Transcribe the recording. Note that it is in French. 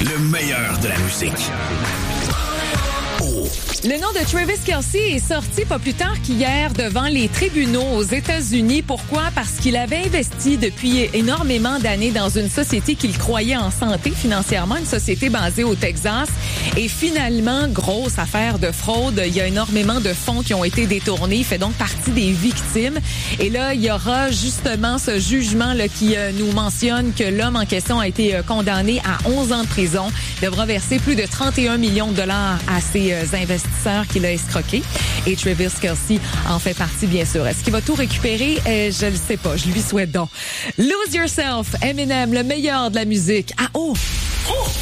Le meilleur de la musique. Le nom de Travis Kelce est sorti pas plus tard qu'hier devant les tribunaux aux États-Unis. Pourquoi? Parce qu'il avait investi depuis énormément d'années dans une société qu'il croyait en santé financièrement, une société basée au Texas. Et finalement, grosse affaire de fraude. Il y a énormément de fonds qui ont été détournés. Il fait donc partie des victimes. Et là, il y aura justement ce jugement là, qui nous mentionne que l'homme en question a été condamné à 11 ans de prison. Il devra verser plus de 31 millions de dollars à ses investisseurs qu'il a escroqué. Et Travis Kelce en fait partie, bien sûr. Est-ce qu'il va tout récupérer? Je le sais pas. Je lui souhaite donc. Lose Yourself, Eminem, le meilleur de la musique. Ah, oh!